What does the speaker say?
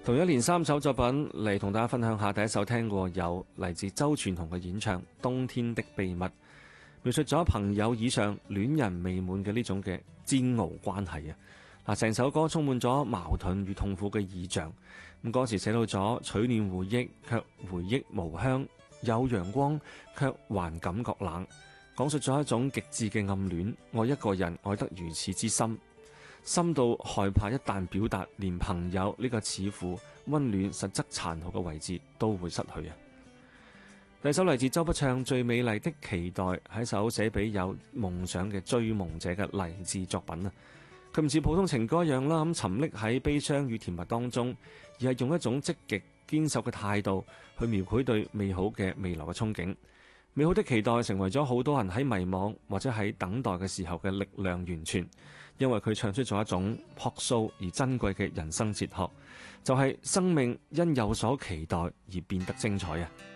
同一連三首作品嚟同大家分享下。第一首聽過有嚟自周傳雄嘅演唱《冬天的秘密》，描述咗朋友以上戀人未滿嘅呢種嘅煎熬關係啊！嗱，成首歌充滿咗矛盾與痛苦嘅意象。咁歌詞寫到咗取暖回憶，卻回憶無香；有陽光，卻還感覺冷。講述咗一種極致嘅暗戀，愛一個人愛得如此之深。深到害怕，一旦表達，連朋友呢個似乎溫暖實則殘酷嘅位置都會失去啊！第二首嚟自周筆暢《最美麗的期待》，係一首寫俾有夢想嘅追夢者嘅勵志作品啊！佢唔似普通情歌一樣啦，咁沉溺喺悲傷與甜蜜當中，而係用一種積極堅守嘅態度去描繪對美好嘅未來嘅憧憬。美好的期待成為咗好多人喺迷茫或者喺等待嘅時候嘅力量源泉，因為佢唱出咗一種樸素而珍貴嘅人生哲學，就係生命因有所期待而變得精彩啊！